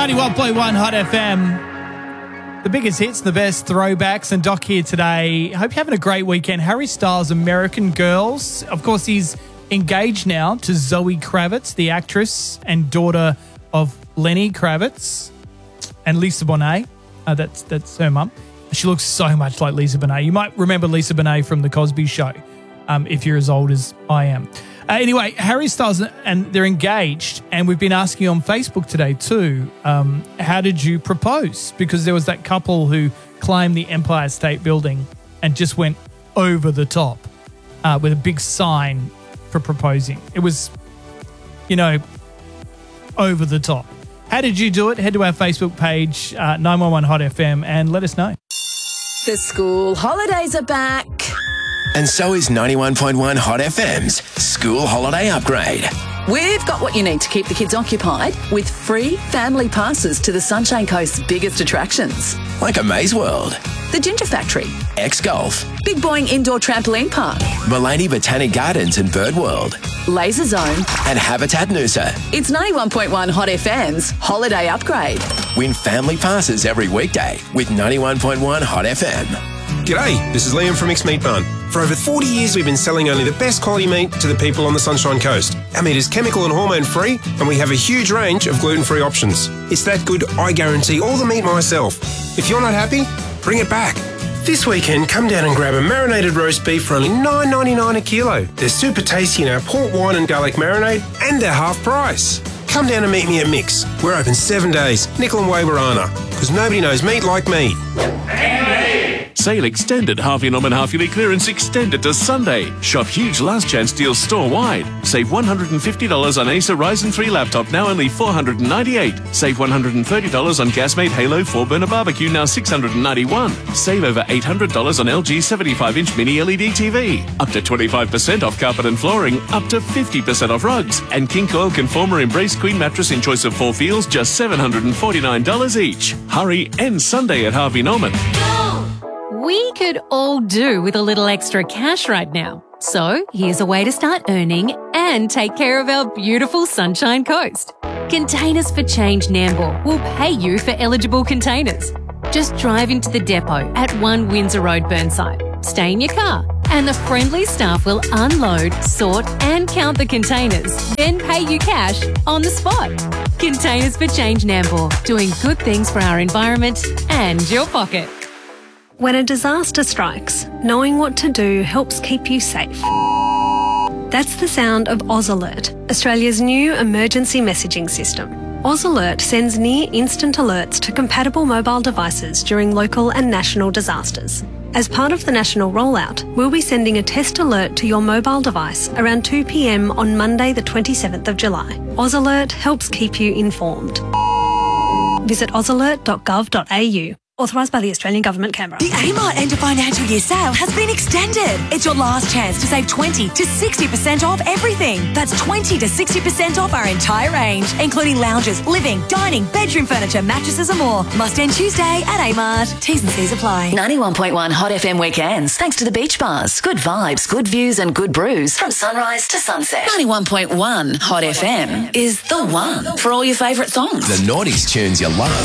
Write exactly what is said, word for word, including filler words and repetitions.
ninety-one point one Hot F M. The biggest hits, the best throwbacks, and Doc here today. Hope you're having a great weekend. Harry Styles, American Girls. Of course, he's engaged now to Zoe Kravitz, the actress and daughter of Lenny Kravitz and Lisa Bonet. Uh, that's that's her mum. She looks so much like Lisa Bonet. You might remember Lisa Bonet from The Cosby Show, um, if you're as old as I am. Uh, anyway, Harry Styles, and they're engaged, and we've been asking on Facebook today too, um, how did you propose? Because there was that couple who climbed the Empire State Building and just went over the top uh, with a big sign for proposing. It was, you know, over the top. How did you do it? Head to our Facebook page, uh, nine one one Hot F M, and let us know. The school holidays are back. And so is ninety-one point one Hot F M's School Holiday Upgrade. We've got what you need to keep the kids occupied with free family passes to the Sunshine Coast's biggest attractions. Like a Maze World, The Ginger Factory, X-Golf, Big Boing Indoor Trampoline Park, Mullaney Botanic Gardens and Bird World, Laser Zone, and Habitat Noosa. It's ninety-one point one Hot F M's Holiday Upgrade. Win family passes every weekday with ninety-one point one Hot F M. G'day, this is Liam from Mixed Meat Barn. For over forty years, we've been selling only the best quality meat to the people on the Sunshine Coast. Our meat is chemical and hormone free, and we have a huge range of gluten-free options. It's that good, I guarantee all the meat myself. If you're not happy, bring it back. This weekend, come down and grab a marinated roast beef for only nine ninety-nine a kilo. They're super tasty in our port wine and garlic marinade, and they're half price. Come down and meet me at Mix. We're open seven days, Nickel and Wawarana, because nobody knows meat like me. Sale extended. Harvey Norman half-yearly clearance extended to Sunday. Shop huge last chance deals store-wide. Save one hundred fifty dollars on Acer Ryzen three laptop, now only four hundred ninety-eight dollars. Save one hundred thirty dollars on Gasmate Halo four-burner barbecue, now six hundred ninety-one dollars. Save over eight hundred dollars on L G seventy-five inch mini L E D T V. Up to twenty-five percent off carpet and flooring. Up to fifty percent off rugs. And King Coil Conformer Embrace Queen mattress in choice of four feels, just seven hundred forty-nine dollars each. Hurry, end Sunday at Harvey Norman. We could all do with a little extra cash right now. So here's a way to start earning and take care of our beautiful Sunshine Coast. Containers for Change Nambour will pay you for eligible containers. Just drive into the depot at one Windsor Road, Burnside. Stay in your car and the friendly staff will unload, sort and count the containers, then pay you cash on the spot. Containers for Change Nambour, doing good things for our environment and your pocket. When a disaster strikes, knowing what to do helps keep you safe. That's the sound of Oz Alert, Australia's new emergency messaging system. Oz Alert sends near-instant alerts to compatible mobile devices during local and national disasters. As part of the national rollout, we'll be sending a test alert to your mobile device around two p m on Monday the twenty-seventh of July. Oz Alert helps keep you informed. Visit oz alert dot gov dot a u. Authorised by the Australian Government, Canberra. The Amart End of Financial Year sale has been extended. It's your last chance to save twenty to sixty percent off everything. That's twenty to sixty percent off our entire range, including lounges, living, dining, bedroom furniture, mattresses and more. Must end Tuesday at Amart. T's and C's apply. ninety-one point one Hot F M weekends, thanks to the beach bars. Good vibes, good views and good brews from sunrise to sunset. ninety-one point one Hot F M is the one for all your favourite songs. The noughties tunes you love.